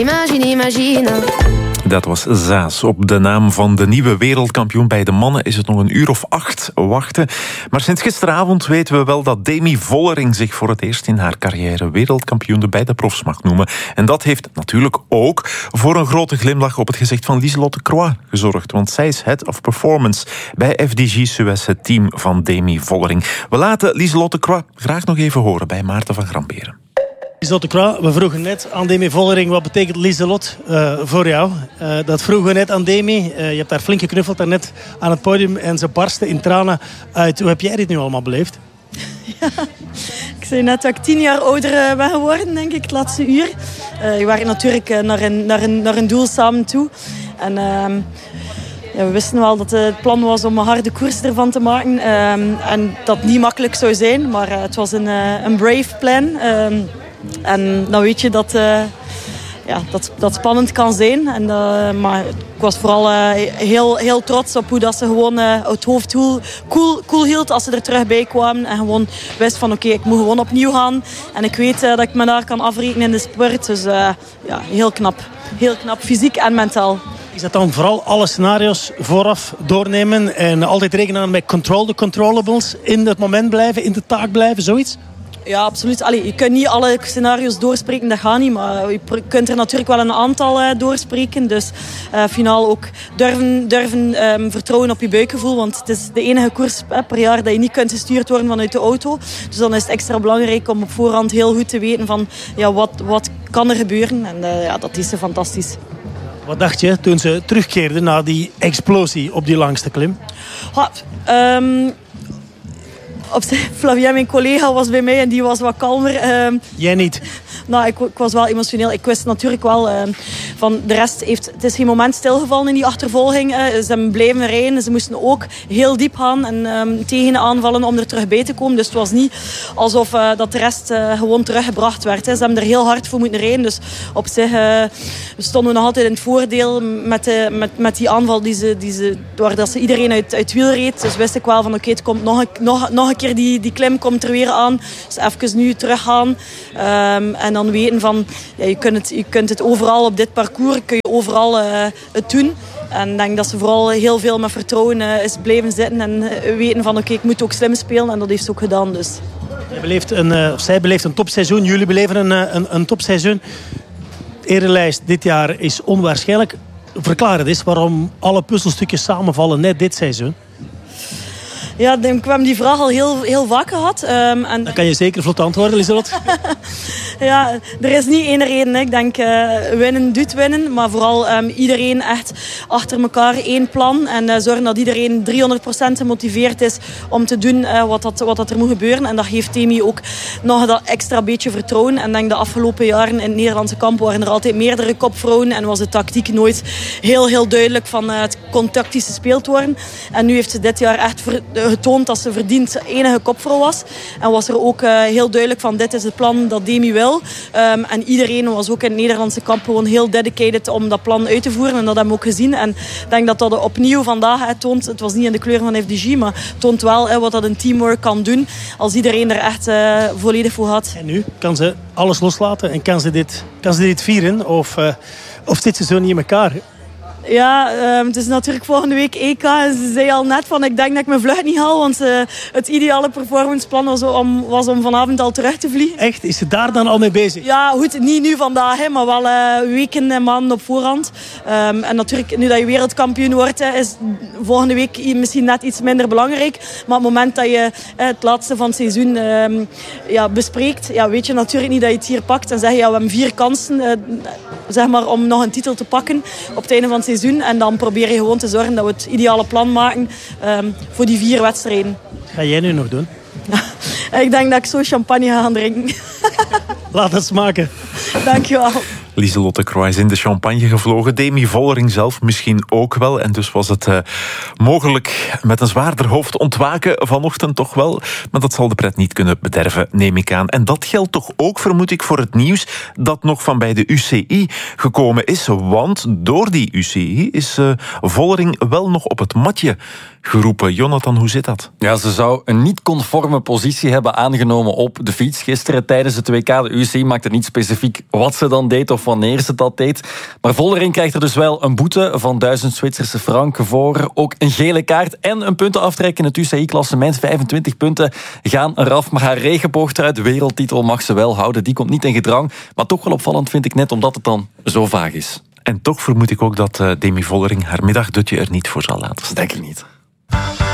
Imagine. Dat was Zaas op de naam van de nieuwe wereldkampioen. Bij de mannen is het nog een uur of 8 wachten. Maar sinds gisteravond weten we wel dat Demi Vollering zich voor het eerst in haar carrière wereldkampioen bij de profs mag noemen. En dat heeft natuurlijk ook voor een grote glimlach op het gezicht van Lieselotte Croix gezorgd. Want zij is Head of Performance bij FDJ Suez, het team van Demi Vollering. We laten Lieselotte Croix graag nog even horen bij Maarten van Gramberen. Lieselotte Croix, we vroegen net aan Demi Vollering, wat betekent Lieselotte voor jou? Dat vroegen we net aan Demi. Je hebt haar flink geknuffeld daarnet aan het podium en ze barstte in tranen uit. Hoe heb jij dit nu allemaal beleefd? Ja, ik zei net dat ik 10 jaar ouder ben geworden, denk ik, het laatste uur. Je waren natuurlijk naar een doel samen toe. En ja, we wisten wel dat het plan was om een harde koers ervan te maken. En dat het niet makkelijk zou zijn, maar het was een brave plan. En dan weet je dat dat spannend kan zijn. Maar ik was vooral heel trots op hoe dat ze gewoon het hoofd cool hield als ze er terug bij kwamen. En gewoon wist van oké, ik moet gewoon opnieuw gaan. En ik weet dat ik me daar kan afrekenen in de spurt. Dus heel knap. Heel knap, fysiek en mentaal. Is dat dan vooral alle scenario's vooraf doornemen en altijd rekenen met control the controllables, in het moment blijven, in de taak blijven, zoiets? Ja, absoluut. Je kunt niet alle scenario's doorspreken, dat gaat niet. Maar je kunt er natuurlijk wel een aantal doorspreken. Dus finaal ook durven vertrouwen op je buikgevoel. Want het is de enige koers per jaar dat je niet kunt gestuurd worden vanuit de auto. Dus dan is het extra belangrijk om op voorhand heel goed te weten van wat kan er gebeuren. En dat is fantastisch. Wat dacht je toen ze terugkeerden na die explosie op die langste klim? Flavien, mijn collega, was bij mij en die was wat kalmer. Jij niet? Nou, ik was wel emotioneel. Ik wist natuurlijk wel van de rest het is geen moment stilgevallen in die achtervolging. Ze hebben blijven rijden. Ze moesten ook heel diep gaan en tegen aanvallen om er terug bij te komen. Dus het was niet alsof dat de rest gewoon teruggebracht werd. Ze hebben er heel hard voor moeten rijden. Dus op zich stonden we nog altijd in het voordeel met die aanval waar dat ze iedereen uit het wiel reed. Dus wist ik wel van oké, het komt nog een keer die klim komt er weer aan. Dus even nu teruggaan. En dan weten van, je kunt het overal op dit parcours, kun je overal het doen. En ik denk dat ze vooral heel veel met vertrouwen is blijven zitten en weten van oké, ik moet ook slim spelen. En dat heeft ze ook gedaan. Dus. Zij beleeft een topseizoen, jullie beleven een topseizoen. De erelijst dit jaar is onwaarschijnlijk. Verklaar het eens waarom alle puzzelstukjes samenvallen net dit seizoen. Ja, ik heb die vraag al heel vaak gehad. Dan kan je zeker vlot antwoorden, Lieselotte. Ja, er is niet één reden. Ik denk, winnen doet winnen. Maar vooral iedereen echt achter elkaar één plan. En zorgen dat iedereen 300% gemotiveerd is om te doen wat er moet gebeuren. En dat geeft Demi ook nog dat extra beetje vertrouwen. En ik denk de afgelopen jaren in het Nederlandse kamp waren er altijd meerdere kopvrouwen. En was de tactiek nooit heel duidelijk van het kon tactisch gespeeld worden. En nu heeft ze dit jaar echt getoond dat ze verdiend enige kopvrouw was. En was er ook heel duidelijk van dit is het plan dat Demi wil. En iedereen was ook in het Nederlandse kamp gewoon heel dedicated om dat plan uit te voeren. En dat hebben we ook gezien. En ik denk dat dat opnieuw vandaag toont. Het was niet in de kleur van FDJ, maar toont wel wat dat een teamwork kan doen. Als iedereen er echt volledig voor had. En nu kan ze alles loslaten en kan ze dit vieren? Of zit ze zo niet in elkaar? Ja, het is natuurlijk volgende week EK. Ze zei al net van ik denk dat ik mijn vlucht niet haal. Want het ideale performanceplan was om vanavond al terug te vliegen. Echt? Is ze daar dan al mee bezig? Ja, goed. Niet nu vandaag, maar wel weken en maanden op voorhand. En natuurlijk, nu dat je wereldkampioen wordt, is volgende week misschien net iets minder belangrijk. Maar op het moment dat je het laatste van het seizoen bespreekt, weet je natuurlijk niet dat je het hier pakt. En zeg je, we hebben 4 kansen zeg maar, om nog een titel te pakken op het einde van het seizoen. En dan probeer je gewoon te zorgen dat we het ideale plan maken voor die 4 wedstrijden. Wat ga jij nu nog doen? Ik denk dat ik zo champagne ga gaan drinken. Laat het smaken. Dankjewel. Lieselotte Croix is in de champagne gevlogen. Demi Vollering zelf misschien ook wel. En dus was het mogelijk met een zwaarder hoofd ontwaken vanochtend toch wel. Maar dat zal de pret niet kunnen bederven, neem ik aan. En dat geldt toch ook, vermoed ik, voor het nieuws dat nog van bij de UCI gekomen is. Want door die UCI is Vollering wel nog op het matje geroepen. Jonathan, hoe zit dat? Ja, ze zou een niet-conforme positie hebben aangenomen op de fiets gisteren tijdens het WK. De UCI maakte niet specifiek wat ze dan deed of wanneer ze dat deed. Maar Vollering krijgt er dus wel een boete van 1000 Zwitserse franken voor. Ook een gele kaart en een puntenaftrek in het UCI-klassement. 25 punten gaan eraf. Maar haar regenboogtrui, de wereldtitel, mag ze wel houden. Die komt niet in gedrang. Maar toch wel opvallend vind ik net, omdat het dan zo vaag is. En toch vermoed ik ook dat Demi Vollering haar middagdutje er niet voor zal laten. Dat denk ik niet.